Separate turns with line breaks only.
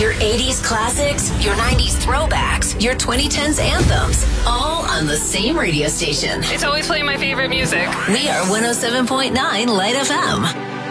Your 80s classics, your 90s throwbacks, your 2010s anthems, all on the same radio station.
It's always playing my favorite music.
We are 107.9 Light FM.